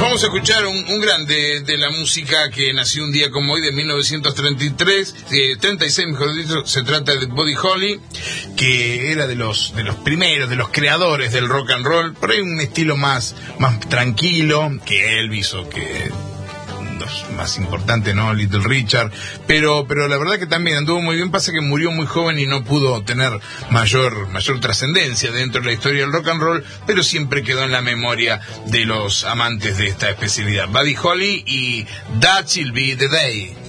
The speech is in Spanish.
Vamos a escuchar un grande de la música que nació un día como hoy de 1933, 36 mejor dicho. Se trata de Buddy Holly, que era de los primeros, de los creadores del rock and roll. Por ahí un estilo más tranquilo que Elvis o que los más importantes, ¿no? Little Richard, pero la verdad que también anduvo muy bien. Pasa que murió muy joven y no pudo tener mayor trascendencia dentro de la historia del rock and roll, pero siempre quedó en la memoria de los amantes de esta especialidad. Buddy Holly y That Will Be the Day.